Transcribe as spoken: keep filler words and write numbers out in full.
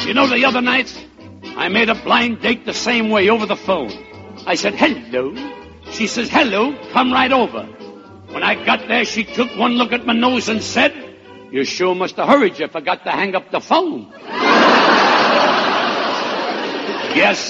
You know, the other night, I made a blind date the same way over the phone. I said, hello. She says, hello, come right over. When I got there, she took one look at my nose and said, you sure must have hurried. You forgot to hang up the phone. Yes,